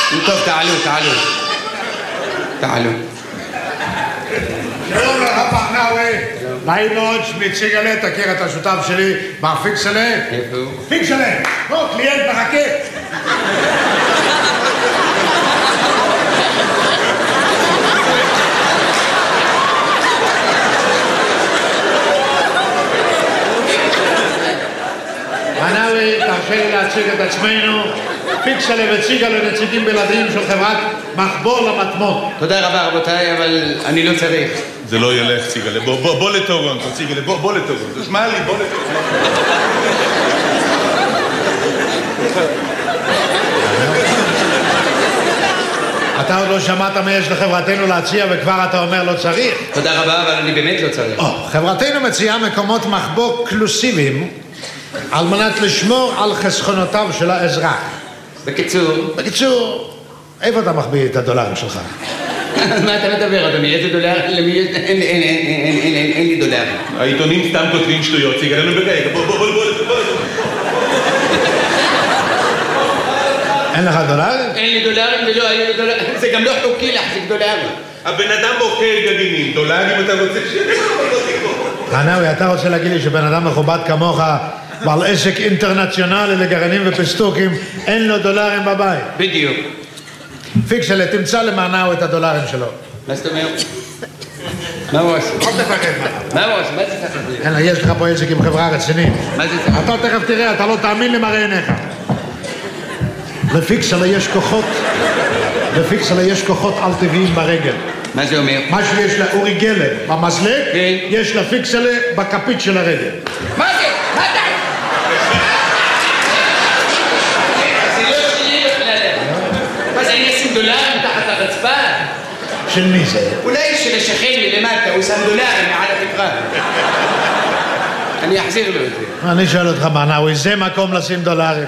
טוב, תעלו. שלום לך פרנאווי. נעים מאוד, שמי ציגלה, תכיר את השותף שלי, מר פיקסלה. איפה הוא? פיקסלה, בוא, קליינט מחכה. פרנאווי, תרשה לי להציג את עצמנו. פיקסלה וציגלה נציגים בלעדיים של חברת מחבור למטמון. תודה רבה רבותיי, אבל אני לא צריך. זה לא ילך, ציגלה. בוא לטורונטו, ציגלה, בוא לטורונטו. שמע לי, בוא לטורונטו. אתה עוד לא שמעת מה יש לחברתנו להציע וכבר אתה אומר לא צריך? תודה רבה, אבל אני באמת לא צריך. חברתנו מציעה מקומות מחבוא קלוסיביים על מנת לשמור על חסכונותיו של האזרח. בקיצור, איפה אתה מחביא את הדולרים שלך? מה אתה מדבר, אדוני? איזה דולר? אין לי דולרים. העיתונים סתם כותבים שטויות, ציגלה, נו ברגע, בוא. אין לך דולרים? אין לי דולרים ולא היו לי דולרים. זה גם לא חוקי להחזיק דולרים. הבן אדם בוחר גרעינים, דולרים אתה רוצה חנאווי, אתה רוצה להגיד לי שבן אדם מכובד כמוך בעל עסק אינטרנציונלי לגרעינים ופסטוקים, אין לו דולרים בבית? בדיוק. פיקסלה, תמצא למענאו את הדולרים שלו. מה זאת אומרת? מה הוא עושה? אל תפחד מה הוא עושה? מה זה צריך לזה? אלא, יש לך פה עסק עם חברה רצינית. מה זה צריך? אתה תכף תראה, אתה לא תאמין למראה עיניך. לפיקסלה יש כוחות על טבעיים ברגל. מה זה אומר? מה שיש לאורי גלר במזלג, יש לפיקסלה בכפית של הרגל. מה זה? מה אתה? זה לא שלי בכלל. מה זה, אני אשים דולרים תחת הרצפה? של מי זה? אולי של השכן לי למטה, הוא שם דולרים מעל התקרה. אני אחזיר לו את זה. אני שואל אותך, מנאווי, זה מקום לשים דולרים?